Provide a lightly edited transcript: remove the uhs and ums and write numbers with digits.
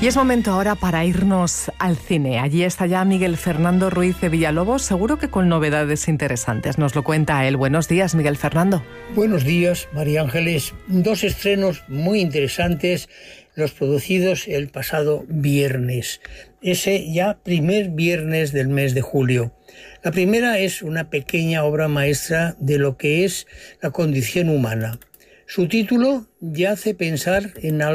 Y es momento ahora para irnos al cine. Allí está ya Miguel Fernando Ruiz de Villalobos, seguro que con novedades interesantes. Nos lo cuenta él. Buenos días, Miguel Fernando. Buenos días, María Ángeles. Dos estrenos muy interesantes, los producidos el pasado viernes. Ese ya primer viernes del mes de julio. La primera es una pequeña obra maestra de lo que es la condición humana. Su título ya hace pensar en algo